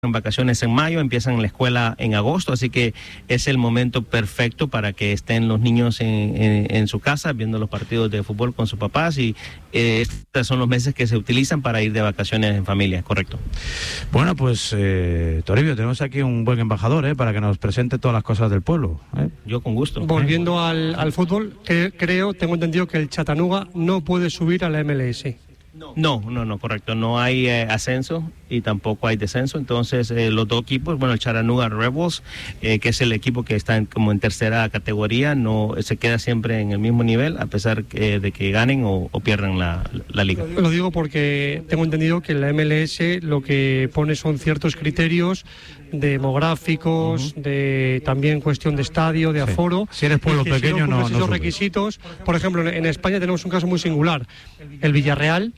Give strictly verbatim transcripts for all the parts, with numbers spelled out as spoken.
en vacaciones en mayo, empiezan la escuela en agosto, así que es el momento perfecto para que estén los niños en, en, en su casa viendo los partidos de fútbol con sus papás, y eh, estos son los meses que se utilizan para ir de vacaciones en familia, correcto. Bueno, pues eh, Toribio, tenemos aquí un buen embajador eh, para que nos presente todas las cosas del pueblo. ¿eh? Yo con gusto. Volviendo ¿eh? al, al fútbol, que, creo, tengo entendido que el Chattanooga no puede subir a la M L S. No, no, no, correcto. No hay eh, ascenso y tampoco hay descenso. Entonces, eh, los dos equipos, bueno, el Chattanooga Rebels, eh, que es el equipo que está en, como en tercera categoría, no se queda siempre en el mismo nivel, a pesar que, de que ganen o, o pierdan la, la liga. Lo digo porque tengo entendido que en la M L S lo que pone son ciertos criterios demográficos, uh-huh. de también cuestión de estadio, de sí. aforo. Si eres pueblo pequeño, no, no esos requisitos. Por ejemplo, en España tenemos un caso muy singular. El Villarreal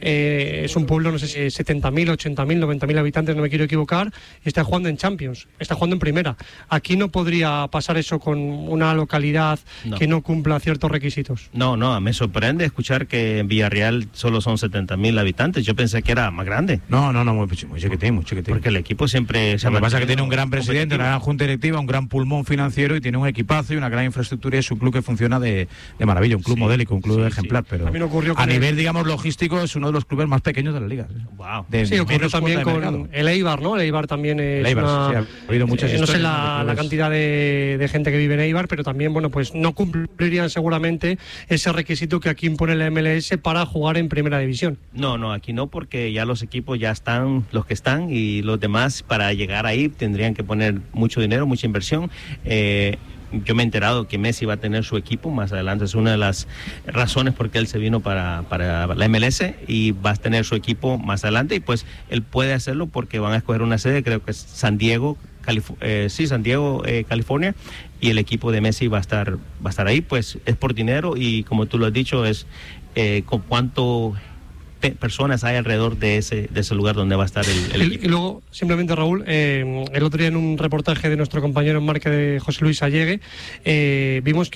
eh, es un pueblo, no sé si setenta mil, ochenta mil, noventa mil habitantes, no me quiero equivocar, y está jugando en Champions, está jugando en Primera. Aquí no podría pasar eso con una localidad no. que no cumpla ciertos requisitos. No, no, me sorprende escuchar que en Villarreal solo son setenta mil habitantes. Yo pensé que era más grande. No, no, no, muy, muy chiquitín, muy chiquitín. Porque el equipo siempre... Se Lo que pasa es que tiene un gran presidente, una gran junta directiva, un gran pulmón financiero, y tiene un equipazo y una gran infraestructura, y es un club que funciona de, de maravilla, un club sí, modélico, un club sí, ejemplar, sí. pero a nivel, el... digamos, logístico es uno de los clubes más pequeños de la liga. Wow. De sí, ocurre también con mercado. El Eibar, ¿no? El Eibar también es Eibar, una... sí, ha habido muchas eh, no sé la, de la cantidad de, de gente que vive en Eibar, pero también, bueno, pues no cumplirían seguramente ese requisito que aquí impone la M L S para jugar en Primera División. No, no, aquí no, porque ya los equipos ya están, los que están, y los demás para llegar ahí tendrían que poner mucho dinero, mucha inversión. Eh, Yo me he enterado que Messi va a tener su equipo más adelante, es una de las razones por qué él se vino para, para la M L S, y va a tener su equipo más adelante, y pues él puede hacerlo porque van a escoger una sede, creo que es San Diego, Calif- eh, sí, San Diego, eh, California, y el equipo de Messi va a estar, va a estar ahí, pues es por dinero, y como tú lo has dicho, es eh, con cuánto personas hay alrededor de ese de ese lugar donde va a estar el, el equipo. Y luego, simplemente, Raúl, eh, el otro día en un reportaje de nuestro compañero en marca de José Luis Allegue, eh, vimos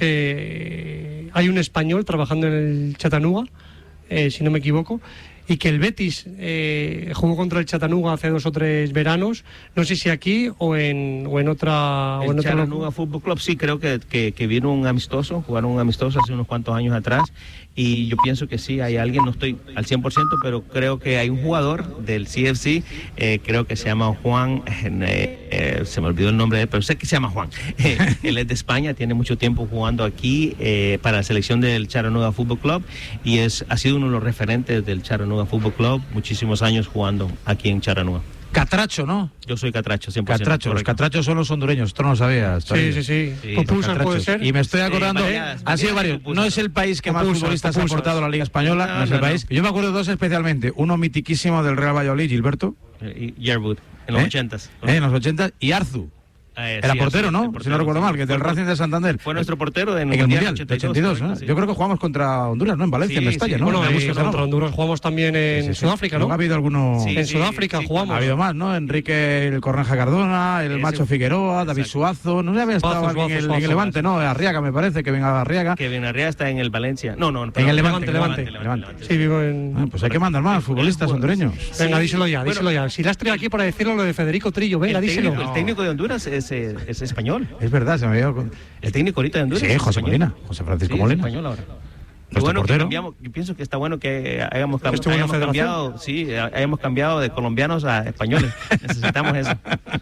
que hay un español trabajando en el Chattanooga, eh, si no me equivoco, y que el Betis eh, jugó contra el Chattanooga hace dos o tres veranos, no sé si aquí o en o en otra... El o en Chattanooga otro... Fútbol Club, sí, creo que, que, que vino un amistoso, jugaron un amistoso hace unos cuantos años atrás, y yo pienso que sí, hay alguien, no estoy al cien por ciento, pero creo que hay un jugador del C F C, eh, creo que se llama Juan, eh, eh, se me olvidó el nombre de él, pero sé que se llama Juan. Él es de España, tiene mucho tiempo jugando aquí eh, para la selección del Chattanooga Fútbol Club, y es ha sido uno de los referentes del Chattanooga Fútbol Club, muchísimos años jugando aquí en Chattanooga. Catracho, ¿no? Yo soy Catracho, cien por ciento. Catracho, correcto. Los catrachos son los hondureños, esto no lo sabías. Sí, sí, sí. sí Popusas puede ser. Y me estoy acordando, sí, varias, han sido varios. No es el país que Popusas, más futbolistas Popusas. ha aportado a la Liga Española, no, no es el no, país. No. Yo me acuerdo de dos especialmente, uno mitiquísimo del Real Valladolid, Gilberto. Y Yearwood, en los ochentas. ¿Eh? ¿Eh? En los ochentas, y Arzu. Eh, Era sí, portero, ¿no? Portero, si no recuerdo sí, mal, que del Racing de Santander. Fue nuestro portero en, en el Mundial ochenta y dos. ochenta y dos, ¿no? Sí. Yo creo que jugamos contra Honduras, ¿no? En Valencia, sí, en Mestalla, sí. ¿no? Bueno, eh, contra Honduras jugamos también en sí, sí, Sudáfrica, ¿no? ¿No ha habido alguno? Sí, en Sudáfrica sí, jugamos. Ha habido más, ¿no? Enrique el Corneja Cardona, el sí, Macho sí. Figueroa, David Exacto. Suazo. No sé, había estado Suazo, aquí en, el, Suazo, en el Levante, ¿no? Arriaga, me parece, que venga Arriaga. Que viene Arriaga está en el Valencia. No, no, en el Levante, Levante. Sí, vivo en... Pues hay que mandar más futbolistas hondureños. Venga, díselo ya, díselo ya. Si la has traído aquí para decirlo lo de Federico Trillo, venga, díselo. El técnico de Honduras es español. Es verdad. Se me había... El técnico ahorita de Honduras. Sí, José español. Molina, José Francisco sí, Molina. Español ahora. Bueno, que cambiamos, yo pienso que está bueno que hayamos, hayamos cambiado, sí, hayamos cambiado de colombianos a españoles. Necesitamos eso.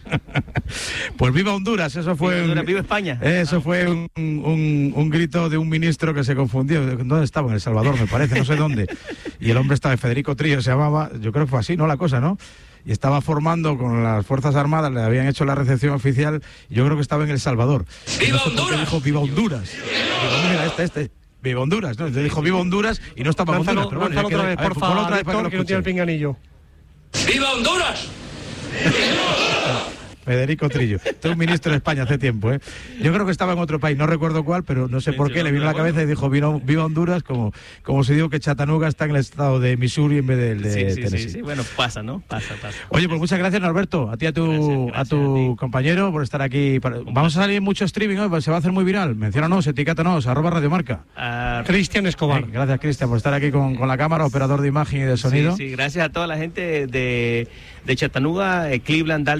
Pues viva Honduras, eso fue. Viva, Honduras, viva España. Eso ah, fue un, un, un grito de un ministro que se confundió. ¿Dónde estaba? En El Salvador, me parece, no sé dónde. Y el hombre estaba, Federico Trillo se llamaba, yo creo que fue así, ¿no? La cosa, ¿no? Y estaba formando con las Fuerzas Armadas, le habían hecho la recepción oficial, yo creo que estaba en El Salvador. ¡Viva no sé Honduras! Dijo ¡Viva Honduras! Digo, mira, este, este, ¡Viva Honduras! ¿No? Entonces dijo ¡Viva Honduras! Y no estaba en Honduras. Pero bueno, otra vez, por favor, otra vez para que, que no tiene el pinganillo. ¡Viva Honduras! Federico Trillo. Este es un ministro de España hace tiempo, ¿eh? Yo creo que estaba en otro país, no recuerdo cuál, pero no sé por qué, le vino a la cabeza y dijo, vino, viva Honduras, como, como se dijo que Chattanooga está en el estado de Missouri en vez del de sí, sí, Tennessee. Sí, sí, bueno, pasa, ¿no? Pasa, pasa. Oye, pues muchas gracias, Norberto, a ti y a tu, gracias, gracias a tu a compañero por estar aquí. Vamos a salir en mucho streaming hoy, pues se va a hacer muy viral. Menciónanos, etiquétanos, arroba Radiomarca. Uh, Cristian Escobar. Eh, gracias, Cristian, por estar aquí con, con la cámara, operador de imagen y de sonido. Sí, sí, gracias a toda la gente de, de Chattanooga, Cleveland, Dalton.